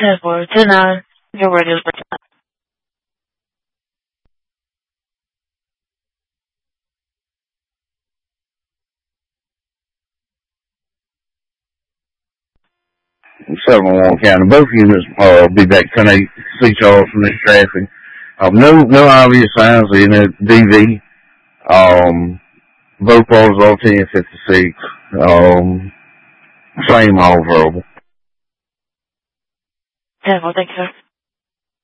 10-4, your radio is breaking up. 7-1 County. Both units will be back 10-8. See Charles from this traffic. No obvious signs of DV. Both cars all 1056. Same all verbal. 10-4, thank you, sir.